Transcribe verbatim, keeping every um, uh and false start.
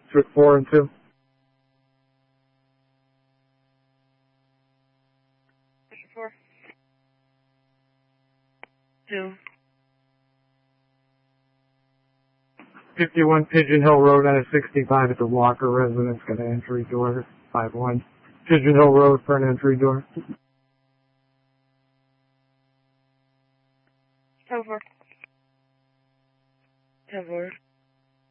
Took four and two. Four. Two. fifty-one Pigeon Hill Road out of sixty-five at the Walker residence. Got an entry door. five one. Pigeon Hill Road for an entry door. Over. Over.